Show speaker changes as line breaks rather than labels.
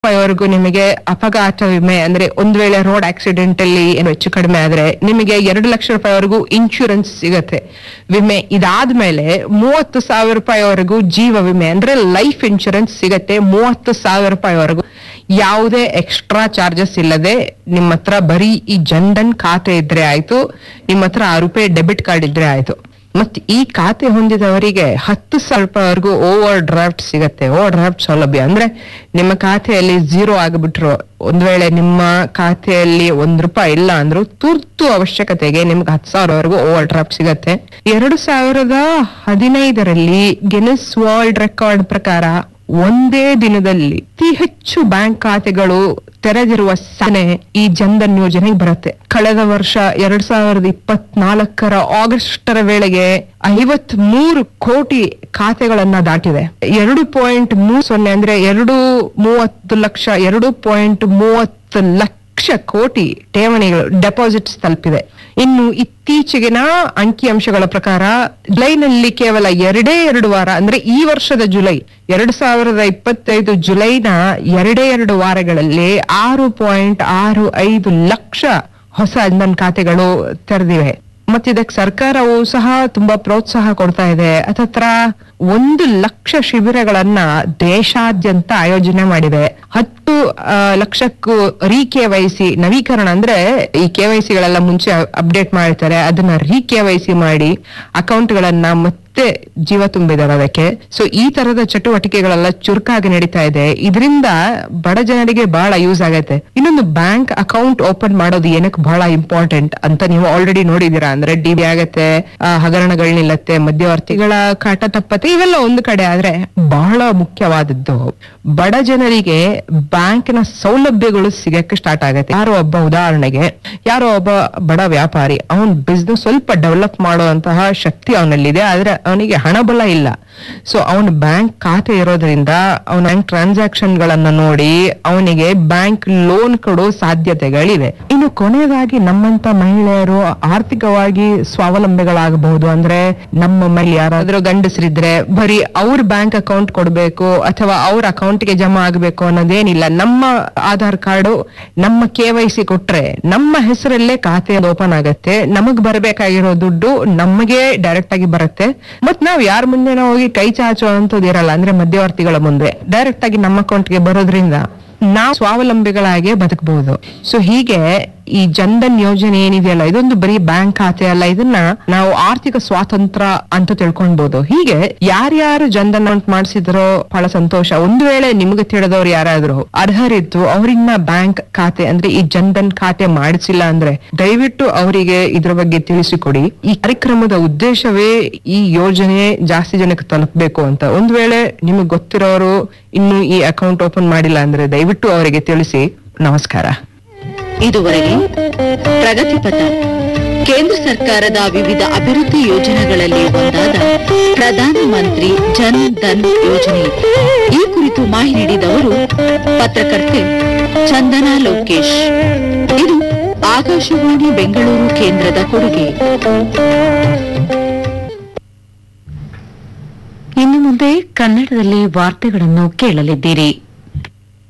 ವರೆಗೂ ನಿಮಗೆ ಅಪಘಾತ ವಿಮೆ ಅಂದ್ರೆ ಒಂದ್ ವೇಳೆ ರೋಡ್ ಆಕ್ಸಿಡೆಂಟ್ ಅಲ್ಲಿ ಏನು ಹೆಚ್ಚು ಕಡಿಮೆ ಆದ್ರೆ ನಿಮಗೆ 2 ಲಕ್ಷ ರೂಪಾಯಿವರೆಗೂ ಇನ್ಶೂರೆನ್ಸ್ ಸಿಗತ್ತೆ ವಿಮೆ. ಇದಾದ್ಮೇಲೆ 30,000 ರೂಪಾಯಿವರೆಗೂ ಜೀವ ವಿಮೆ ಅಂದ್ರೆ ಲೈಫ್ ಇನ್ಶೂರೆನ್ಸ್ ಸಿಗತ್ತೆ 30,000 ರೂಪಾಯಿವರೆಗೂ. ಯಾವುದೇ ಎಕ್ಸ್ಟ್ರಾ ಚಾರ್ಜಸ್ ಇಲ್ಲದೆ ನಿಮ್ಮ ಹತ್ರ ಬರೀ ಈ ಜನ್ಧನ್ ಖಾತೆ ಇದ್ರೆ ಆಯ್ತು, ನಿಮ್ಮ ಹತ್ರ ₹6 ಡೆಬಿಟ್ ಕಾರ್ಡ್ ಇದ್ರೆ ಆಯ್ತು. ಮತ್ ಈ ಖಾತೆ ಹೊಂದಿದವರಿಗೆ 10,000 ರೂಪಾಯಿವರೆಗೂ ಓವರ್ ಡ್ರಾಫ್ಟ್ ಸಿಗತ್ತೆ. ಓವರ್ ಡ್ರಾಫ್ಟ್ ಸೌಲಭ್ಯ ಅಂದ್ರೆ ನಿಮ್ಮ ಖಾತೆಯಲ್ಲಿ ಝೀರೋ ಆಗಿಬಿಟ್ರು, ಒಂದ್ ವೇಳೆ ನಿಮ್ಮ ಖಾತೆಯಲ್ಲಿ ₹1 ಇಲ್ಲ ಅಂದ್ರೂ ತುರ್ತು ಅವಶ್ಯಕತೆಗೆ ನಿಮ್ಗೆ 10,000ವರೆಗೂ ಓವರ್ ಡ್ರಾಫ್ಟ್ ಸಿಗತ್ತೆ. 2015ರಲ್ಲಿ ಗಿನ್ನಿಸ್ ವರ್ಲ್ಡ್ ರೆಕಾರ್ಡ್ ಪ್ರಕಾರ ಒಂದೇ ದಿನದಲ್ಲಿ ಅತಿ ಹೆಚ್ಚು ಬ್ಯಾಂಕ್ ಖಾತೆಗಳು ತೆರೆದಿರುವ ಸಾಧನೆ ಈ ಜನ್ಧನ್ ಯೋಜನೆಗೆ ಬರುತ್ತೆ. ಕಳೆದ ವರ್ಷ 2024ರ ಆಗಸ್ಟ್ ವೇಳೆಗೆ 53 ಕೋಟಿ ಖಾತೆಗಳನ್ನ ದಾಟಿದೆ. 2.30 ಅಂದ್ರೆ 2.30 ಲಕ್ಷ 2.30 ಲಕ್ಷ ಕೋಟಿ ಠೇವಣಿಗಳು ಡೆಪಾಸಿಟ್ಸ್ ತಲುಪಿದೆ. ಇನ್ನು ಇತ್ತೀಚೆಗಿನ ಅಂಕಿಅಂಶಗಳ ಪ್ರಕಾರ ಜುಲೈನಲ್ಲಿ ಕೇವಲ 2 ವಾರ ಅಂದ್ರೆ ಈ ವರ್ಷದ ಜುಲೈ 2025 ಜುಲೈನ 2 ವಾರಗಳಲ್ಲಿ 6.65 ಲಕ್ಷ ಹೊಸ ಜನ್ಧನ್ ಖಾತೆಗಳು ತೆರೆದಿವೆ. ಮತ್ತಿದಕ್ಕೆ ಸರ್ಕಾರವು ಸಹ ತುಂಬಾ ಪ್ರೋತ್ಸಾಹ ಕೊಡ್ತಾ ಇದೆ. ಹತ್ತತ್ರ 1 ಲಕ್ಷ ಶಿಬಿರಗಳನ್ನ ದೇಶಾದ್ಯಂತ ಆಯೋಜನೆ ಮಾಡಿದೆ. 10 ಲಕ್ಷಕ್ಕೂ KYC ನವೀಕರಣ ಅಂದ್ರೆ ಈ KYCಗಳೆಲ್ಲ ಮುಂಚೆ ಅಪ್ಡೇಟ್ ಮಾಡಿರ್ತಾರೆ, ಅದನ್ನ KYC ಮಾಡಿ ಅಕೌಂಟ್ ಗಳನ್ನ ಮತ್ತೆ ಜೀವ ತುಂಬಿದ್ದಾರೆ ಅದಕ್ಕೆ. ಸೊ ಈ ತರದ ಚಟುವಟಿಕೆಗಳೆಲ್ಲ ಚುರುಕಾಗಿ ನಡೀತಾ ಇದೆ. ಇದರಿಂದ ಬಡ ಜನರಿಗೆ ಬಹಳ ಯೂಸ್ ಆಗತ್ತೆ. ಇನ್ನೊಂದು ಬ್ಯಾಂಕ್ ಅಕೌಂಟ್ ಓಪನ್ ಮಾಡೋದು ಏನಕ್ಕೆ ಬಹಳ ಇಂಪಾರ್ಟೆಂಟ್ ಅಂತ ನೀವು ಆಲ್ರೆಡಿ ನೋಡಿದೀರಾ. ಅಂದ್ರೆ DB ಆಗತ್ತೆ, ಹಗರಣಗಳು ನಿಲ್ಲತ್ತೆ, ಮಧ್ಯವರ್ತಿಗಳ ಕಾಟ ತಪ್ಪತ್ತೆ, ಇವೆಲ್ಲ ಒಂದು ಕಡೆ. ಆದ್ರೆ ಬಹಳ ಮುಖ್ಯವಾದದ್ದು ಬಡ ಜನರಿಗೆ ಬ್ಯಾಂಕಿನ ಸೌಲಭ್ಯಗಳು ಸಿಗಕ್ಕೆ ಸ್ಟಾರ್ಟ್ ಆಗತ್ತೆ. ಉದಾಹರಣೆಗೆ ಯಾರೋ ಒಬ್ಬ ಬಡ ವ್ಯಾಪಾರಿ, ಅವನ್ ಬಿಸ್ನೆಸ್ ಸ್ವಲ್ಪ ಡೆವಲಪ್ ಮಾಡುವಂತಹ ಶಕ್ತಿ ಅವನಲ್ಲಿದೆ, ಆದ್ರೆ ಅವನಿಗೆ ಹಣಬಲ ಇಲ್ಲ. ಸೊ ಅವನ ಬ್ಯಾಂಕ್ ಖಾತೆ ಇರೋದ್ರಿಂದ ಅವನ ಬ್ಯಾಂಕ್ ಟ್ರಾನ್ಸಾಕ್ಷನ್ ಗಳನ್ನ ನೋಡಿ ಅವನಿಗೆ ಬ್ಯಾಂಕ್ ಲೋನ್ ಕೊಡೋ ಸಾಧ್ಯತೆಗಳಿವೆ. ಇನ್ನು ಕೊನೆಯದಾಗಿ ನಮ್ಮಂತ ಮಹಿಳೆಯರು ಆರ್ಥಿಕವಾಗಿ ಸ್ವಾವಲಂಬಿಗಳಾಗಬಹುದು. ಅಂದ್ರೆ ನಮ್ಮ ಮೇಲೆ ಯಾರಾದ್ರೂ ಗಂಡಸರಿದ್ರೆ ಬರೀ ಅವ್ರ ಬ್ಯಾಂಕ್ ಅಕೌಂಟ್ ಕೊಡ್ಬೇಕು ಅಥವಾ ಅವ್ರ ಅಕೌಂಟ್ಗೆ ಜಮಾ ಆಗ್ಬೇಕು ಅನ್ನೋದೇನಿಲ್ಲ. ನಮ್ಮ ಆಧಾರ್ ಕಾರ್ಡು ನಮ್ಮ KYC ಕೊಟ್ರೆ ನಮ್ಮ ಹೆಸರಲ್ಲೇ ಖಾತೆ ಓಪನ್ ಆಗತ್ತೆ. ನಮಗ್ ಬರ್ಬೇಕಾಗಿರೋ ದುಡ್ಡು ನಮಗೆ ಡೈರೆಕ್ಟ್ ಆಗಿ ಬರುತ್ತೆ. ಮತ್ ನಾವ್ ಯಾರ ಮುಂದೆ ಹೋಗಿ ಕೈ ಚಾಚುವಂತದ್ದು ಇರಲ್ಲ. ಅಂದ್ರೆ ಮಧ್ಯವರ್ತಿಗಳ ಮುಂದೆ ಡೈರೆಕ್ಟ್ ಆಗಿ ನಮ್ಮ ಅಕೌಂಟ್ಗೆ ಬರೋದ್ರಿಂದ ನಾವು ಸ್ವಾವಲಂಬಿಗಳಾಗಿ ಬದುಕಬಹುದು. ಸೊ ಹೀಗೆ ಈ ಜನ್ಧನ್ ಯೋಜನೆ ಏನಿದೆಯಲ್ಲ, ಇದೊಂದು ಬರೀ ಬ್ಯಾಂಕ್ ಖಾತೆ ಅಲ್ಲ, ಇದನ್ನ ನಾವು ಆರ್ಥಿಕ ಸ್ವಾತಂತ್ರ್ಯ ಅಂತ ತಿಳ್ಕೊಳ್ಬಹುದು. ಹೀಗೆ ಯಾರ್ಯಾರು ಜನ್ಧನ್ ಅಕೌಂಟ್ ಮಾಡಿಸಿದ್ರೋ ಬಹಳ ಸಂತೋಷ. ಒಂದು ವೇಳೆ ನಿಮ್ಗೆ ತಿಳಿದವ್ರು ಯಾರಾದ್ರೂ ಅರ್ಹರಿದ್ದು ಅವ್ರನ್ನ ಬ್ಯಾಂಕ್ ಖಾತೆ ಅಂದ್ರೆ ಈ ಜನ್ಧನ್ ಖಾತೆ ಮಾಡಿಸಿಲ್ಲ ಅಂದ್ರೆ ದಯವಿಟ್ಟು ಅವರಿಗೆ ಇದ್ರ ಬಗ್ಗೆ ತಿಳಿಸಿಕೊಡಿ. ಈ ಕಾರ್ಯಕ್ರಮದ ಉದ್ದೇಶವೇ ಈ ಯೋಜನೆ ಜಾಸ್ತಿ ಜನಕ್ಕೆ ತಲುಪಬೇಕು ಅಂತ. ಒಂದ್ ವೇಳೆ ನಿಮಗ್ ಗೊತ್ತಿರೋರು ಇನ್ನು ಈ ಅಕೌಂಟ್ ಓಪನ್ ಮಾಡಿಲ್ಲ ಅಂದ್ರೆ ದಯವಿಟ್ಟು ಅವರಿಗೆ ತಿಳಿಸಿ. ನಮಸ್ಕಾರ.
ಇದುವರೆಗೆ ಪ್ರಗತಿಪಥ ಕೇಂದ್ರ ಸರ್ಕಾರದ ವಿವಿಧ ಅಭಿವೃದ್ಧಿ ಯೋಜನೆಗಳಲ್ಲಿ ಒಂದಾದ ಪ್ರಧಾನ ಮಂತ್ರಿ ಜನ್ ಧನ್ ಯೋಜನೆ ಈ ಕುರಿತು ಮಾಹಿತಿ ನೀಡಿದವರು ಪತ್ರಕರ್ತೆ ಚಂದನಾ ಲೋಕೇಶ್. ಇದು ಆಕಾಶವಾಣಿ ಬೆಂಗಳೂರು ಕೇಂದ್ರದ ಕೊಡುಗೆ.
ಇನ್ನು ಮುಂದೆ ಕನ್ನಡದಲ್ಲಿ ವಾರ್ತೆಗಳನ್ನು ಕೇಳಲಿದ್ದೀರಿ.